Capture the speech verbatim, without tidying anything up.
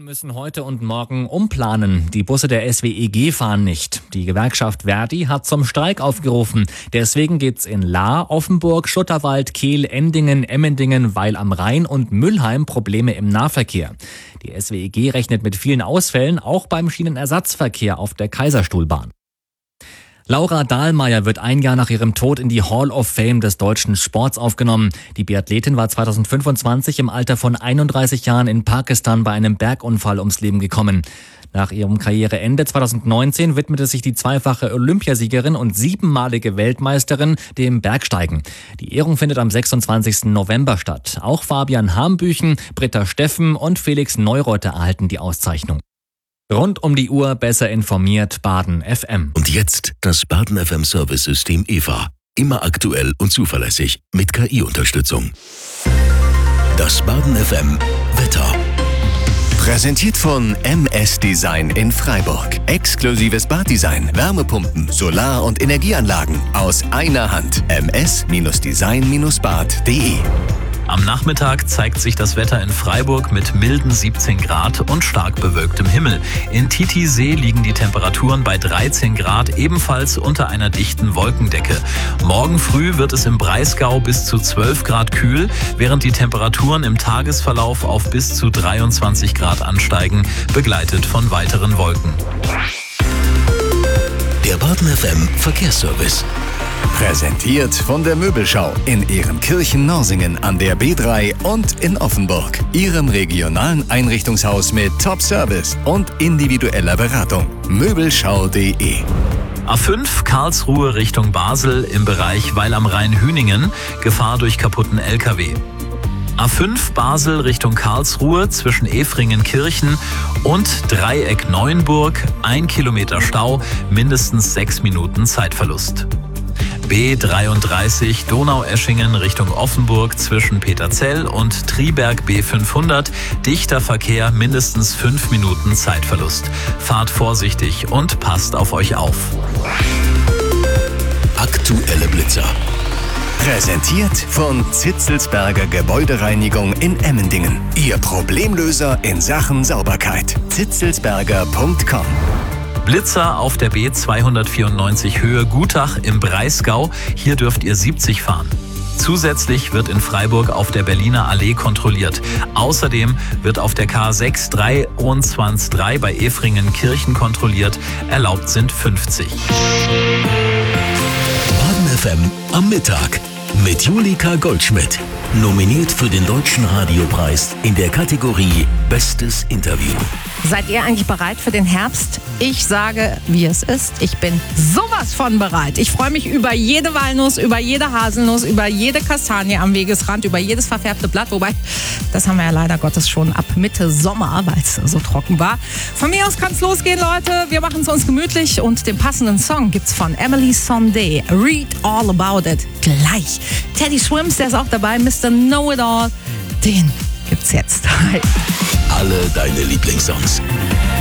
Müssen heute und morgen umplanen. Die Busse der S W E G fahren nicht. Die Gewerkschaft Verdi hat zum Streik aufgerufen. Deswegen geht's in Lahr, Offenburg, Schutterwald, Kehl, Endingen, Emmendingen, Weil am Rhein und Mülheim Probleme im Nahverkehr. Die S W E G rechnet mit vielen Ausfällen, auch beim Schienenersatzverkehr auf der Kaiserstuhlbahn. Laura Dahlmeier wird ein Jahr nach ihrem Tod in die Hall of Fame des deutschen Sports aufgenommen. Die Biathletin war zweitausendfünfundzwanzig im Alter von einunddreißig Jahren in Pakistan bei einem Bergunfall ums Leben gekommen. Nach ihrem Karriereende zweitausendneunzehn widmete sich die zweifache Olympiasiegerin und siebenmalige Weltmeisterin dem Bergsteigen. Die Ehrung findet am sechsundzwanzigsten November statt. Auch Fabian Hambüchen, Britta Steffen und Felix Neureuter erhalten die Auszeichnung. Rund um die Uhr besser informiert, Baden F M. Und jetzt das Baden F M Service-System E V A. Immer aktuell und zuverlässig mit K I-Unterstützung. Das Baden F M Wetter. Präsentiert von M S Design in Freiburg. Exklusives Baddesign, Wärmepumpen, Solar- und Energieanlagen aus einer Hand. m s design bad punkt d e. Am Nachmittag zeigt sich das Wetter in Freiburg mit milden siebzehn Grad und stark bewölktem Himmel. In Titisee liegen die Temperaturen bei dreizehn Grad, ebenfalls unter einer dichten Wolkendecke. Morgen früh wird es im Breisgau bis zu zwölf Grad kühl, während die Temperaturen im Tagesverlauf auf bis zu dreiundzwanzig Grad ansteigen, begleitet von weiteren Wolken. Der Baden F M Verkehrsservice. Präsentiert von der Möbelschau in Ehrenkirchen-Norsingen an der B drei und in Offenburg. Ihrem regionalen Einrichtungshaus mit Top-Service und individueller Beratung. Möbelschau punkt de. A fünf Karlsruhe Richtung Basel im Bereich Weil am Rhein-Hüningen, Gefahr durch kaputten L K W. A fünf Basel Richtung Karlsruhe zwischen Efringen-Kirchen und Dreieck Neuenburg, ein Kilometer Stau, mindestens sechs Minuten Zeitverlust. B dreiunddreißig Donaueschingen Richtung Offenburg zwischen Peterzell und Triberg B fünfhundert, dichter Verkehr, mindestens fünf Minuten Zeitverlust. Fahrt vorsichtig und passt auf euch auf. Aktuelle Blitzer. Präsentiert von Zitzelsberger Gebäudereinigung in Emmendingen. Ihr Problemlöser in Sachen Sauberkeit. zitzelsberger punkt com. Blitzer auf der B zweihundertvierundneunzig Höhe Gutach im Breisgau. Hier dürft ihr siebzig fahren. Zusätzlich wird in Freiburg auf der Berliner Allee kontrolliert. Außerdem wird auf der K sechs dreiundzwanzig drei bei Efringen-Kirchen kontrolliert. Erlaubt sind fünfzig. Baden F M am Mittag mit Julika Goldschmidt. Nominiert für den Deutschen Radiopreis in der Kategorie Bestes Interview. Seid ihr eigentlich bereit für den Herbst? Ich sage, wie es ist. Ich bin sowas von bereit. Ich freue mich über jede Walnuss, über jede Haselnuss, über jede Kastanie am Wegesrand, über jedes verfärbte Blatt. Wobei, das haben wir ja leider Gottes schon ab Mitte Sommer, weil es so trocken war. Von mir aus kann es losgehen, Leute. Wir machen es uns gemütlich und den passenden Song gibt's von Emily Sondé. Read All About It. Gleich. Teddy Swims, der ist auch dabei. Mister Know-It-All. Den gibt's jetzt. Hi. Alle deine Lieblingssongs.